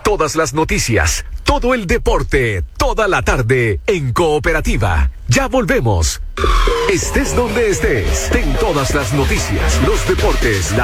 todas las noticias, todo el deporte, toda la tarde en Cooperativa. Ya volvemos. Estés donde estés, ten todas las noticias, los deportes,